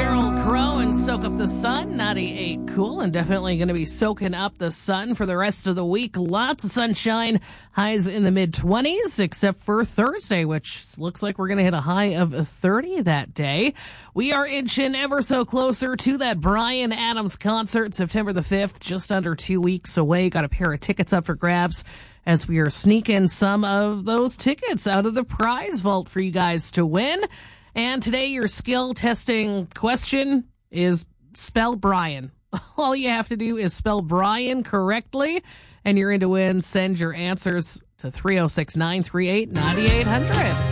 Sheryl Crow and Soak Up the Sun, 98 cool, and definitely going to be soaking up the sun for the rest of the week. Lots of sunshine, highs in the mid-20s, except for Thursday, which looks like we're going to hit a high of 30 that day. We are inching ever so closer to that Bryan Adams concert, September the 5th, just under 2 weeks away. Got a pair of tickets up for grabs as we are sneaking some of those tickets out of the prize vault for you guys to win. And today your skill testing question is spell Brian. All you have to do is spell Brian correctly, and you're in to win. Send your answers to 306-938-9800.